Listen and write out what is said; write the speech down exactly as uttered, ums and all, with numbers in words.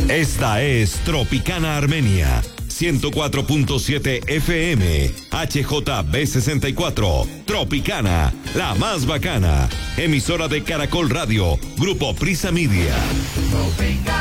Esta es Tropicana Armenia, ciento cuatro punto siete F M, H J B sesenta y cuatro, Tropicana, la más bacana, emisora de Caracol Radio, Grupo Prisa Media. Tropicana.